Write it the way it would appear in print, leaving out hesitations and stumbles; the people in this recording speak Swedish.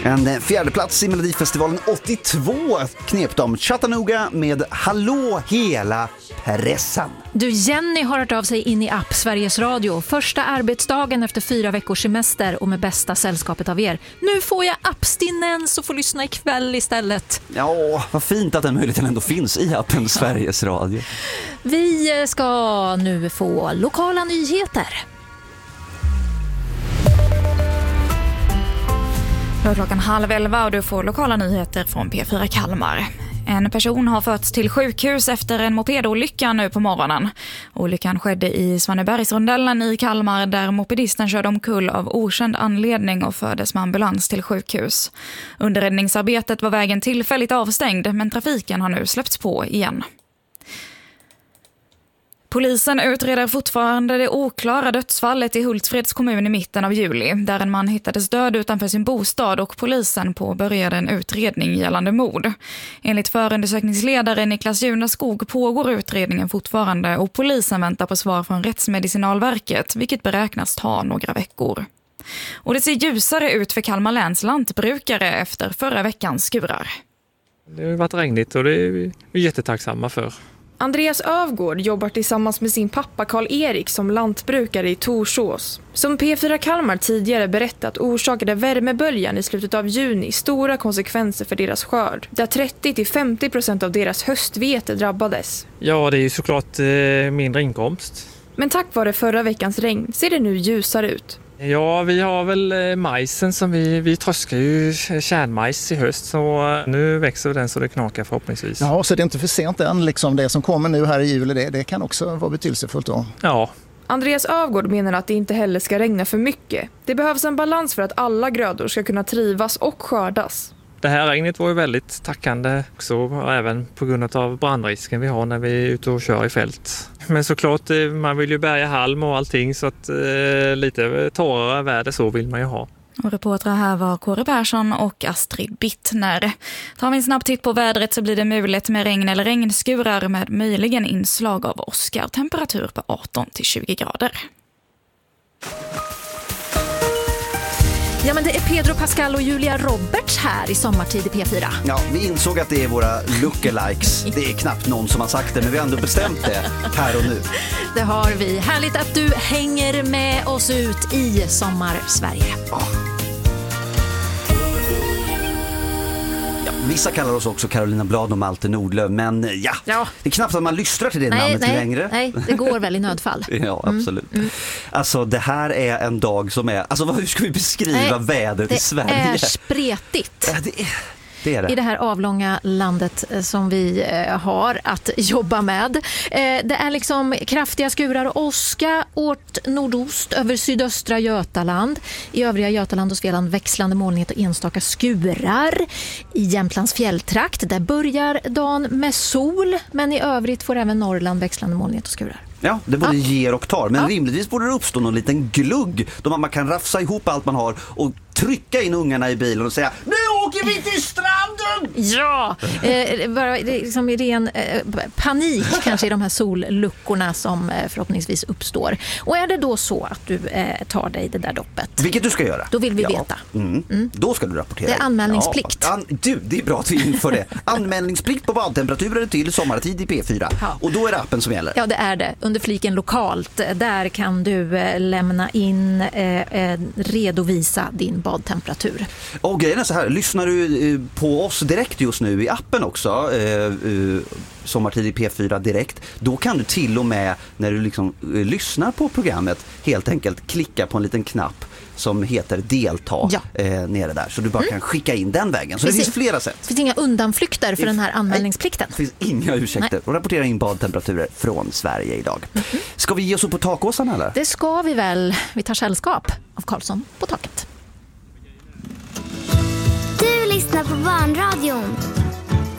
En fjärde plats i Melodifestivalen 82 knep de Chattanooga med Hallå hela pressen. Du, Jenny har hört av sig in i app Sveriges Radio. Första arbetsdagen efter 4 veckors semester och med bästa sällskapet av er. Nu får jag abstinens och får lyssna ikväll istället. Ja, vad fint att den möjligheten ändå finns i appen Sveriges Radio. Vi ska nu få lokala nyheter. Då är klockan 10:30 och du får lokala nyheter från P4 Kalmar. En person har förts till sjukhus efter en mopedolycka nu på morgonen. Olyckan skedde i Svannebergsrondellen i Kalmar där mopedisten körde omkull av okänd anledning och fördes med ambulans till sjukhus. Under räddningsarbetet var vägen tillfälligt avstängd men trafiken har nu släppts på igen. Polisen utreder fortfarande det oklara dödsfallet i Hultsfreds kommun i mitten av juli, där en man hittades död utanför sin bostad och polisen påbörjade en utredning gällande mord. Enligt förundersökningsledare Niklas Junaskog pågår utredningen fortfarande och polisen väntar på svar från Rättsmedicinalverket, vilket beräknas ta några veckor. Och det ser ljusare ut för Kalmar läns lantbrukare efter förra veckans skurar. Det har varit regnigt och det är vi jättetacksamma för. Andreas Övgård jobbar tillsammans med sin pappa Karl-Erik som lantbrukare i Torsås. Som P4 Kalmar tidigare berättat orsakade värmeböljan i slutet av juni stora konsekvenser för deras skörd, där 30-50% av deras höstvete drabbades. Ja, det är ju såklart mindre inkomst. Men tack vare förra veckans regn ser det nu ljusare ut. Ja, vi har väl majsen som vi tröskar ju kärnmajs i höst, så nu växer den så det knakar förhoppningsvis. Ja, så det är inte för sent än, liksom det som kommer nu här i juli, det kan också vara betydelsefullt då. Ja. Andreas Övgård menar att det inte heller ska regna för mycket. Det behövs en balans för att alla grödor ska kunna trivas och skördas. Det här regnet var ju väldigt tackande också, även på grund av brandrisken vi har när vi är ute och kör i fält. Men såklart, man vill ju bärga halm och allting, så att lite torrare väder så vill man ju ha. Och reportrar här var Kåre Persson och Astrid Bittner. Tar vi en snabb titt på vädret så blir det mulet med regn eller regnskurar med möjligen inslag av åska och temperatur på 18-20 grader. Ja, men det är Pedro Pascal och Julia Roberts här i Sommartid i P4. Ja, vi insåg att det är våra lookalikes. Det är knappt någon som har sagt det, men vi har ändå bestämt det här och nu. Det har vi. Härligt att du hänger med oss ut i Sommar-Sverige. Vissa kallar oss också Carolina Blad och Malte Nordlöf, men ja, det är knappt att man lyssnar till det namnet längre. Nej, det går väl i nödfall. Ja, absolut. Alltså, det här är en dag som är... Alltså, hur ska vi beskriva vädret i Sverige? Det är spretigt. Ja, det är det. I det här avlånga landet som vi har att jobba med. Det är liksom kraftiga skurar och åska åt nordost över sydöstra Götaland. I övriga Götaland och Svealand växlande molnighet och enstaka skurar. I Jämtlands fjälltrakt där börjar dagen med sol, men i övrigt får även Norrland växlande molnighet och skurar. Ja, det både ger och tar. Men rimligtvis borde det uppstå någon liten glugg då man kan rafsa ihop allt man har och trycka in ungarna i bilen och säga: nu åker vi till stranden! Ja, bara liksom i ren panik kanske i de här solluckorna som förhoppningsvis uppstår. Och är det då så att du tar dig det där doppet, vilket du ska göra, då vill vi veta. Då ska du rapportera. Det är anmälningsplikt. Ja, det är bra att vi inför det. Anmälningsplikt på badtemperaturer till sommartid i P4. Ja. Och då är det appen som gäller. Ja, det är det. Under fliken lokalt, där kan du lämna in, redovisa din badtemperatur. Och grejen är så här, lyssnar du på oss direkt just nu i appen också, Sommartid i P4 direkt, då kan du till och med när du liksom lyssnar på programmet helt enkelt klicka på en liten knapp som heter delta nere där. Så du bara kan skicka in den vägen. Så det finns flera sätt. Det finns inga undanflykter för den här anmälningsplikten. Det finns inga ursäkter. Och rapportera in badtemperaturer från Sverige idag. Ska vi ge oss upp på takåsan eller? Det ska vi väl. Vi tar sällskap av Karlsson på taket. Du lyssnar på Barnradion.